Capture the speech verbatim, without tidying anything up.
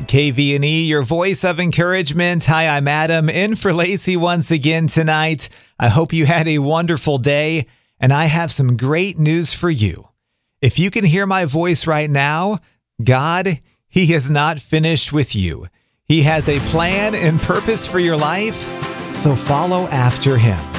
K V and E, your voice of encouragement. Hi, I'm Adam, in for Lacey once again tonight. I hope you had a wonderful day, and I have some great news for you. If you can hear my voice right now, God, He is not finished with you. He has a plan and purpose for your life, so follow after Him.